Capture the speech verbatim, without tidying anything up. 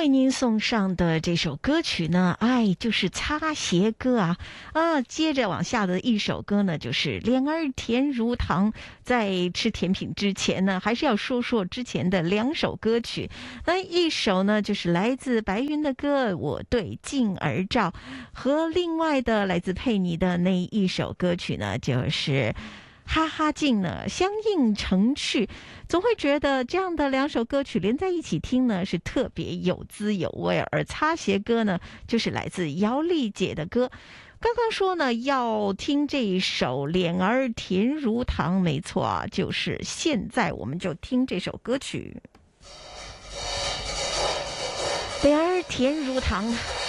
为您送上的这首歌曲呢，哎，就是擦鞋歌啊啊！接着往下的一首歌呢，就是脸儿甜如糖。在吃甜品之前呢，还是要说说之前的两首歌曲。那一首呢，就是来自白云的歌《我对镜儿照》，和另外的来自佩妮的那一首歌曲呢，就是哈哈镜呢相映成趣。总会觉得这样的两首歌曲连在一起听呢是特别有滋有味，而擦鞋歌呢就是来自姚丽姐的歌。刚刚说呢要听这一首脸儿甜如糖，没错啊，就是现在我们就听这首歌曲脸儿甜如糖。